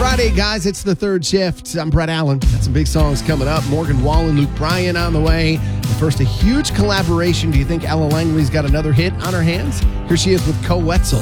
Friday, guys. It's the third shift. I'm Brett Allen. Got some big songs coming up. Morgan Wallen, Luke Bryan on the way. But first, a huge collaboration. Do you think Ella Langley's got another hit on her hands? Here she is with Co Wetzel.